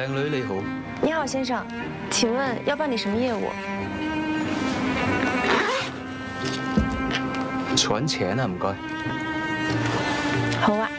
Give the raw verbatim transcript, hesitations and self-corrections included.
靓女你好。 你好，先生，请问要办理什么业务？ 存钱啊，唔該。 好啊。